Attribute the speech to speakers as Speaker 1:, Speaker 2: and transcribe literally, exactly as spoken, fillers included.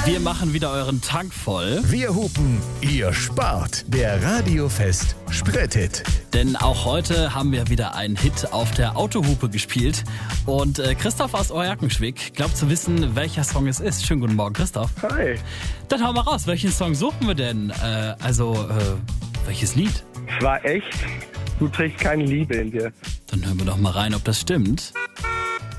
Speaker 1: Wir machen wieder euren Tank voll.
Speaker 2: Wir hupen, ihr spart. Der Radiofest Sprit-Hit.
Speaker 1: Denn auch heute haben wir wieder einen Hit auf der Autohupe gespielt. Und äh, Christoph aus Oerkenschwick glaubt zu wissen, welcher Song es ist. Schönen guten Morgen, Christoph.
Speaker 3: Hi.
Speaker 1: Dann hau mal raus, welchen Song suchen wir denn? Äh, also, äh, welches Lied?
Speaker 3: Es war echt, du trägst keine Liebe in dir.
Speaker 1: Dann hören wir doch mal rein, ob das stimmt.